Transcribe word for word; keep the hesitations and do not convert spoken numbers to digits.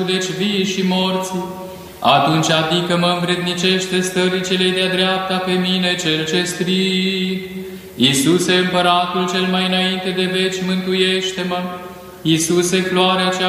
deci vii și morții, atunci adică mă învrednicește stării celei de-a dreapta pe mine cel ce strig. Iisuse, Împăratul cel mai înainte de veci, mântuiește-mă! Iisuse, floarea cea